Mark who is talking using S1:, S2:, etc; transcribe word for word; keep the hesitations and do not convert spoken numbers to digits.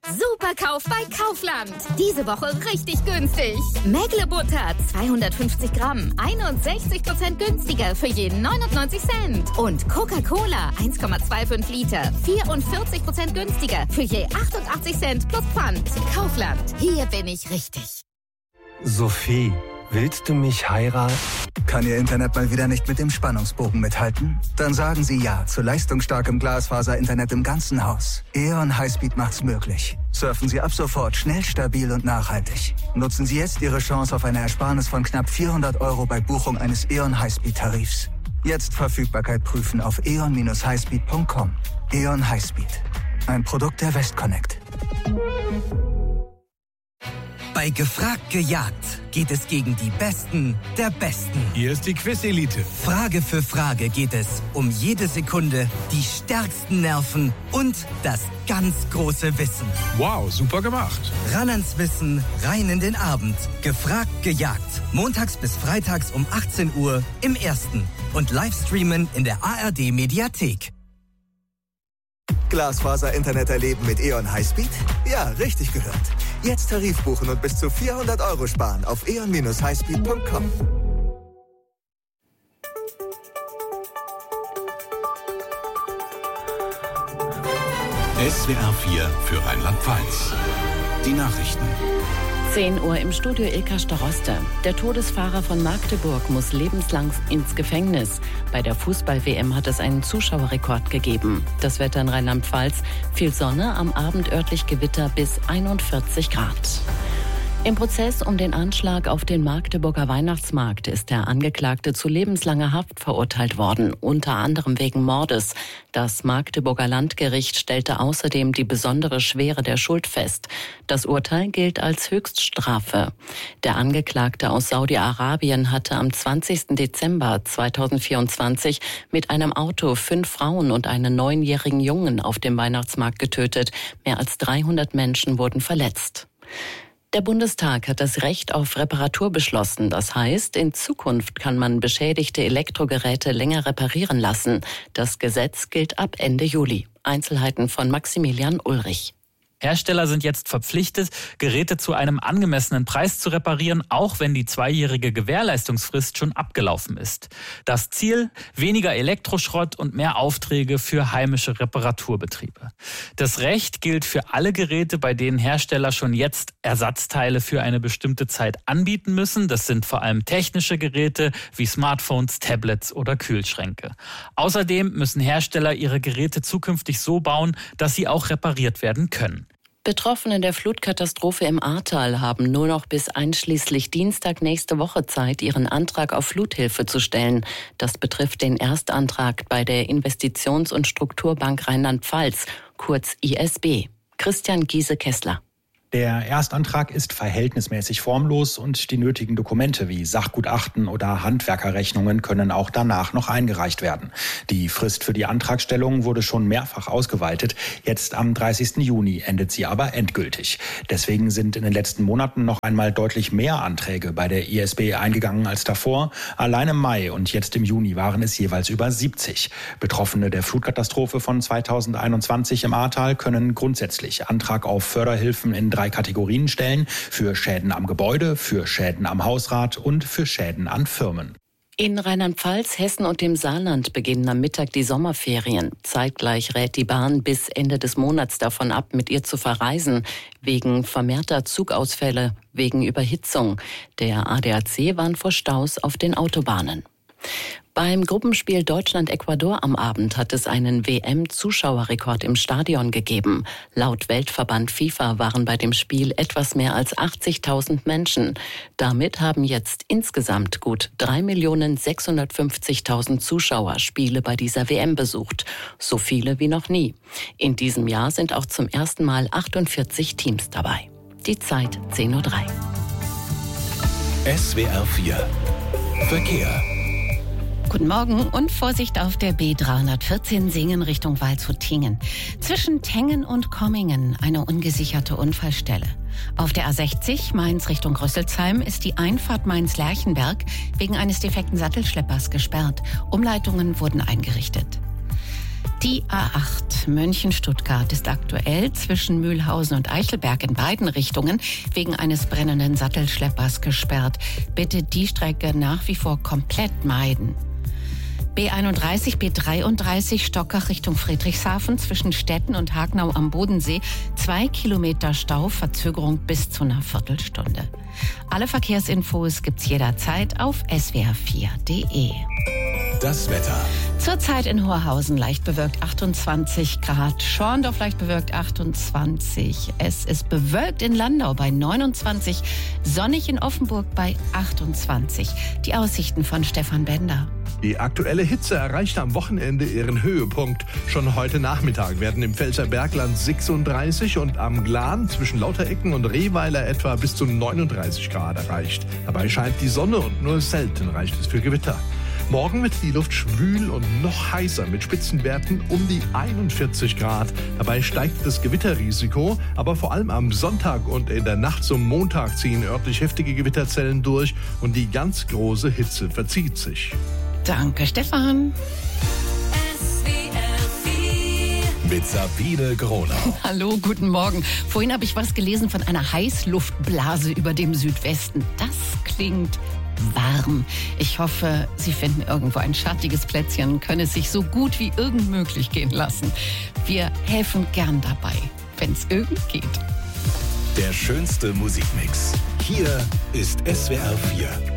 S1: Superkauf bei Kaufland. Diese Woche richtig günstig. Mägle-Butter zweihundertfünfzig Gramm, einundsechzig Prozent günstiger für jeden neunundneunzig Cent. Und Coca-Cola eins Komma fünfundzwanzig Liter, vierundvierzig Prozent günstiger für je achtundachtzig Cent plus Pfand. Kaufland, hier bin ich richtig.
S2: Sophie, willst du mich heiraten?
S3: Kann Ihr Internet mal wieder nicht mit dem Spannungsbogen mithalten? Dann sagen Sie ja zu leistungsstarkem Glasfaser-Internet im ganzen Haus. E O N Highspeed macht's möglich. Surfen Sie ab sofort schnell, stabil und nachhaltig. Nutzen Sie jetzt Ihre Chance auf eine Ersparnis von knapp vierhundert Euro bei Buchung eines E O N Highspeed-Tarifs. Jetzt Verfügbarkeit prüfen auf e o n Bindestrich highspeed punkt com. E O N Highspeed. Ein Produkt der Westconnect.
S4: Bei Gefragt gejagt geht es gegen die Besten der Besten.
S5: Hier ist die Quiz-Elite.
S4: Frage für Frage geht es um jede Sekunde, die stärksten Nerven und das ganz große Wissen.
S5: Wow, super gemacht.
S4: Ran ans Wissen, rein in den Abend. Gefragt gejagt. Montags bis freitags um achtzehn Uhr im Ersten. Und Livestreamen in der A R D-Mediathek.
S3: Glasfaser-Internet erleben mit E O N Highspeed? Ja, richtig gehört. Jetzt Tarif buchen und bis zu vierhundert Euro sparen auf e o n Bindestrich highspeed punkt com.
S6: S W R vier für Rheinland-Pfalz. Die Nachrichten.
S7: zehn Uhr im Studio Ilka Staroste. Der Todesfahrer von Magdeburg muss lebenslang ins Gefängnis. Bei der Fußball-W M hat es einen Zuschauerrekord gegeben. Das Wetter in Rheinland-Pfalz: viel Sonne, am Abend örtlich Gewitter bis einundvierzig Grad. Im Prozess um den Anschlag auf den Magdeburger Weihnachtsmarkt ist der Angeklagte zu lebenslanger Haft verurteilt worden, unter anderem wegen Mordes. Das Magdeburger Landgericht stellte außerdem die besondere Schwere der Schuld fest. Das Urteil gilt als Höchststrafe. Der Angeklagte aus Saudi-Arabien hatte am zwanzigsten Dezember zweitausendvierundzwanzig mit einem Auto fünf Frauen und einen neunjährigen Jungen auf dem Weihnachtsmarkt getötet. Mehr als dreihundert Menschen wurden verletzt. Der Bundestag hat das Recht auf Reparatur beschlossen. Das heißt, in Zukunft kann man beschädigte Elektrogeräte länger reparieren lassen. Das Gesetz gilt ab Ende Juli. Einzelheiten von Maximilian Ulrich.
S8: Hersteller sind jetzt verpflichtet, Geräte zu einem angemessenen Preis zu reparieren, auch wenn die zweijährige Gewährleistungsfrist schon abgelaufen ist. Das Ziel: weniger Elektroschrott und mehr Aufträge für heimische Reparaturbetriebe. Das Recht gilt für alle Geräte, bei denen Hersteller schon jetzt Ersatzteile für eine bestimmte Zeit anbieten müssen. Das sind vor allem technische Geräte wie Smartphones, Tablets oder Kühlschränke. Außerdem müssen Hersteller ihre Geräte zukünftig so bauen, dass sie auch repariert werden können.
S7: Betroffene der Flutkatastrophe im Ahrtal haben nur noch bis einschließlich Dienstag nächste Woche Zeit, ihren Antrag auf Fluthilfe zu stellen. Das betrifft den Erstantrag bei der Investitions- und Strukturbank Rheinland-Pfalz, kurz I S B. Christian Giese-Kessler.
S9: Der Erstantrag ist verhältnismäßig formlos und die nötigen Dokumente wie Sachgutachten oder Handwerkerrechnungen können auch danach noch eingereicht werden. Die Frist für die Antragstellung wurde schon mehrfach ausgeweitet. Jetzt am dreißigsten Juni endet sie aber endgültig. Deswegen sind in den letzten Monaten noch einmal deutlich mehr Anträge bei der I S B eingegangen als davor. Allein im Mai und jetzt im Juni waren es jeweils über siebzig. Betroffene der Flutkatastrophe von zweitausendeinundzwanzig im Ahrtal können grundsätzlich Antrag auf Förderhilfen in drei Kategorien stellen: für Schäden am Gebäude, für Schäden am Hausrat und für Schäden an Firmen.
S7: In Rheinland-Pfalz, Hessen und dem Saarland beginnen am Mittag die Sommerferien. Zeitgleich rät die Bahn bis Ende des Monats davon ab, mit ihr zu verreisen, wegen vermehrter Zugausfälle, wegen Überhitzung. Der A D A C warnt vor Staus auf den Autobahnen. Beim Gruppenspiel Deutschland-Ecuador am Abend hat es einen W M-Zuschauerrekord im Stadion gegeben. Laut Weltverband FIFA waren bei dem Spiel etwas mehr als achtzigtausend Menschen. Damit haben jetzt insgesamt gut drei Millionen sechshundertfünfzigtausend Zuschauer Spiele bei dieser W M besucht. So viele wie noch nie. In diesem Jahr sind auch zum ersten Mal achtundvierzig Teams dabei. Die Zeit zehn Uhr drei.
S6: S W R vier Verkehr.
S10: Guten Morgen und Vorsicht auf der B dreihundertvierzehn Singen Richtung Waldshut-Tiengen. Zwischen Tengen und Kommingen eine ungesicherte Unfallstelle. Auf der A sechzig Mainz Richtung Rüsselsheim ist die Einfahrt Mainz-Lerchenberg wegen eines defekten Sattelschleppers gesperrt. Umleitungen wurden eingerichtet. Die A acht München-Stuttgart ist aktuell zwischen Mühlhausen und Eichelberg in beiden Richtungen wegen eines brennenden Sattelschleppers gesperrt. Bitte die Strecke nach wie vor komplett meiden. B einunddreißig, B dreiunddreißig Stockach Richtung Friedrichshafen zwischen Stetten und Hagnau am Bodensee. Zwei Kilometer Stau, Verzögerung bis zu einer Viertelstunde. Alle Verkehrsinfos gibt's jederzeit auf s w r vier punkt d e.
S6: Das Wetter.
S10: Zurzeit in Horhausen leicht bewölkt achtundzwanzig Grad, Schorndorf leicht bewölkt achtundzwanzig. Es ist bewölkt in Landau bei neunundzwanzig, sonnig in Offenburg bei achtundzwanzig. Die Aussichten von Stefan Bender.
S5: Die aktuelle Hitze erreicht am Wochenende ihren Höhepunkt. Schon heute Nachmittag werden im Pfälzer Bergland sechsunddreißig und am Glan zwischen Lauterecken und Rehweiler etwa bis zu neununddreißig Grad erreicht. Dabei scheint die Sonne und nur selten reicht es für Gewitter. Morgen wird die Luft schwül und noch heißer mit Spitzenwerten um die einundvierzig Grad. Dabei steigt das Gewitterrisiko, aber vor allem am Sonntag und in der Nacht zum Montag ziehen örtlich heftige Gewitterzellen durch und die ganz große Hitze verzieht sich.
S10: Danke, Stefan.
S6: Mit Sabine Gronau.
S10: Hallo, guten Morgen. Vorhin habe ich was gelesen von einer Heißluftblase über dem Südwesten. Das klingt warm. Ich hoffe, Sie finden irgendwo ein schattiges Plätzchen und können es sich so gut wie irgend möglich gehen lassen. Wir helfen gern dabei, wenn es irgend geht.
S6: Der schönste Musikmix. Hier ist S W R vier.